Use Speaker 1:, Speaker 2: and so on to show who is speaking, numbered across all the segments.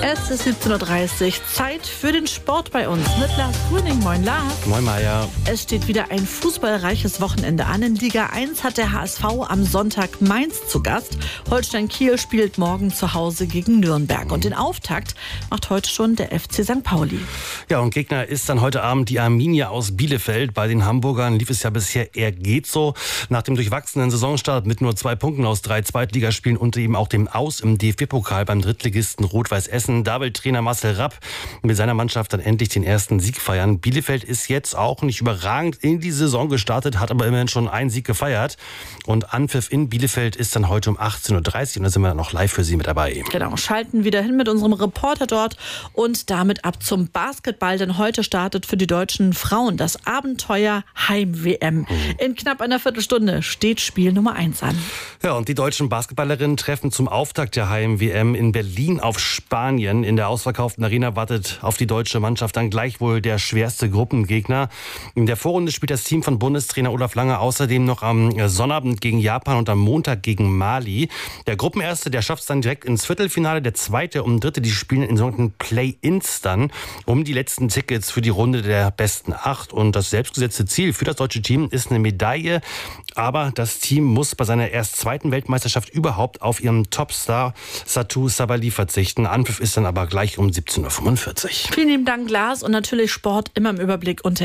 Speaker 1: Es ist 17.30 Uhr, Zeit für den Sport bei uns mit Lars Grüning. Moin Lars.
Speaker 2: Moin Maja.
Speaker 1: Es steht wieder ein fußballreiches Wochenende an. In Liga 1 hat der HSV am Sonntag Mainz zu Gast. Holstein Kiel spielt morgen zu Hause gegen Nürnberg. Und den Auftakt macht heute schon der FC St. Pauli.
Speaker 2: Ja, und Gegner ist dann heute Abend die Arminia aus Bielefeld. Bei den Hamburgern lief es ja bisher eher geht so. Nach dem durchwachsenen Saisonstart mit nur 2 Punkten aus 3 Zweitligaspielen und eben auch dem Aus im DFB-Pokal beim Drittligisten Rot-Weiß Essen, da will Trainer Marcel Rapp mit seiner Mannschaft dann endlich den ersten Sieg feiern. Bielefeld ist jetzt auch nicht überragend in die Saison gestartet, hat aber immerhin schon einen Sieg gefeiert. Und Anpfiff in Bielefeld ist dann heute um 18.30 Uhr und da sind wir dann noch live für Sie mit dabei.
Speaker 1: Genau, schalten wieder hin mit unserem Reporter dort und damit ab zum Basketball, denn heute startet für die deutschen Frauen das Abenteuer Heim-WM. In knapp einer Viertelstunde steht Spiel Nummer 1 an.
Speaker 2: Ja, und die deutschen Basketballerinnen treffen zum Auftakt der Heim-WM in Berlin auf Spanien. In der ausverkauften Arena wartet auf die deutsche Mannschaft dann gleichwohl der schwerste Gruppengegner. In der Vorrunde spielt das Team von Bundestrainer Olaf Lange außerdem noch am Sonnabend gegen Japan und am Montag gegen Mali. Der Gruppenerste, der schafft es dann direkt ins Viertelfinale. Der Zweite und Dritte, die spielen in sogenannten Play-Ins dann um die letzten Tickets für die Runde der besten 8. Und das selbstgesetzte Ziel für das deutsche Team ist eine Medaille. Aber das Team muss bei seiner erst zweiten Weltmeisterschaft überhaupt auf ihren Topstar Satou Sabali verzichten. Anpfiff ist dann aber gleich um 17.45 Uhr.
Speaker 1: Vielen lieben Dank, Lars. Und natürlich Sport immer im Überblick unter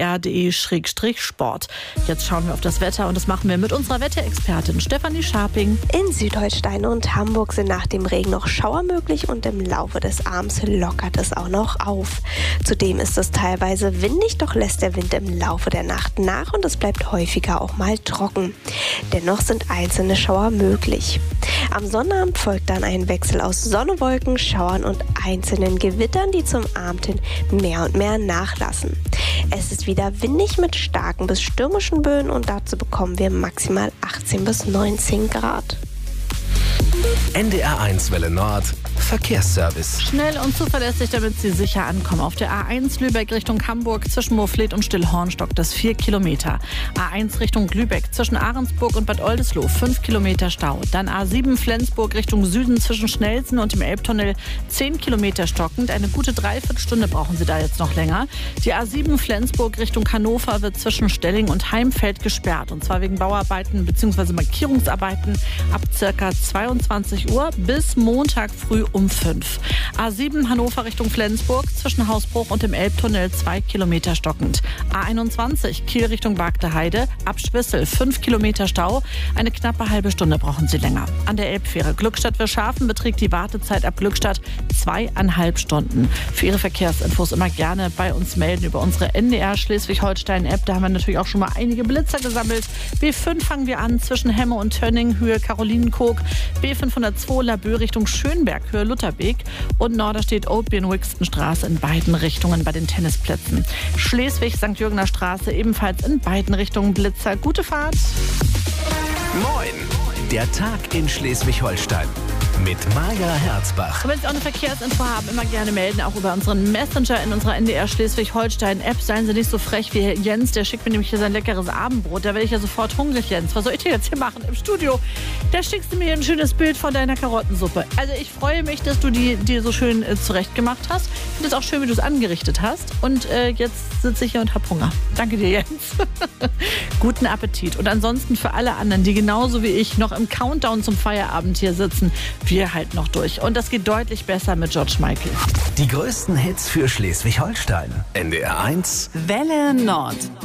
Speaker 1: ndr.de/sport. Jetzt schauen wir auf das Wetter und das machen wir mit unserer Wetterexpertin Stefanie Scharping.
Speaker 3: In Südholstein und Hamburg sind nach dem Regen noch Schauer möglich und im Laufe des Abends lockert es auch noch auf. Zudem ist es teilweise windig, doch lässt der Wind im Laufe der Nacht nach und es bleibt häufiger auch mal trocken. Dennoch sind einzelne Schauer möglich. Am Sonnabend folgt dann ein Wechsel aus Sonne, Wolken, Schauern und einzelnen Gewittern, die zum Abend hin mehr und mehr nachlassen. Es ist wieder windig mit starken bis stürmischen Böen und dazu bekommen wir maximal 18 bis 19 Grad.
Speaker 4: NDR 1 Welle Nord Verkehrsservice.
Speaker 1: Schnell und zuverlässig, damit Sie sicher ankommen. Auf der A1 Lübeck Richtung Hamburg zwischen Moorfleet und Stillhorn stockt es 4 Kilometer. A1 Richtung Lübeck zwischen Ahrensburg und Bad Oldesloe 5 Kilometer Stau. Dann A7 Flensburg Richtung Süden zwischen Schnelsen und dem Elbtunnel 10 Kilometer stockend. Eine gute Dreiviertelstunde brauchen Sie da jetzt noch länger. Die A7 Flensburg Richtung Hannover wird zwischen Stelling und Heimfeld gesperrt. Und zwar wegen Bauarbeiten bzw. Markierungsarbeiten ab ca. 22 Uhr bis Montag früh um 5. A7 Hannover Richtung Flensburg zwischen Hausbruch und dem Elbtunnel 2 Kilometer stockend. A21 Kiel Richtung Bagdeheide ab Schwissel 5 Kilometer Stau. Eine knappe halbe Stunde brauchen Sie länger. An der Elbfähre Glückstadt-Wirschhafen beträgt die Wartezeit ab Glückstadt 2,5 Stunden. Für Ihre Verkehrsinfos immer gerne bei uns melden über unsere NDR Schleswig-Holstein-App. Da haben wir natürlich auch schon mal einige Blitzer gesammelt. B5 fangen wir an zwischen Hemme und Tönning, Höhe Karolinenkog. B502 Laboe Richtung Schönberg, Höhe Lutherbeek. Und Norderstedt Oatbier-Wixton-Straße in beiden Richtungen bei den Tennisplätzen. Schleswig-St. Jürgener Straße ebenfalls in beiden Richtungen Blitzer. Gute Fahrt!
Speaker 4: Moin, der Tag in Schleswig-Holstein mit Maja Herzbach.
Speaker 1: Und wenn Sie auch eine Verkehrsinfo haben, immer gerne melden, auch über unseren Messenger in unserer NDR Schleswig-Holstein-App. Seien Sie nicht so frech wie Jens, der schickt mir nämlich hier sein leckeres Abendbrot. Da werde ich ja sofort hungrig, Jens. Was soll ich denn jetzt hier machen im Studio? Da schickst du mir ein schönes Bild von deiner Karottensuppe. Also ich freue mich, dass du die dir so schön zurechtgemacht hast. Ich finde es auch schön, wie du es angerichtet hast. Und jetzt sitze ich hier und habe Hunger. Danke dir, Jens. Guten Appetit. Und ansonsten für alle anderen, die genauso wie ich noch im Countdown zum Feierabend hier sitzen, wir halten noch durch. Und das geht deutlich besser mit George Michael.
Speaker 4: Die größten Hits für Schleswig-Holstein. NDR 1
Speaker 1: Welle Nord.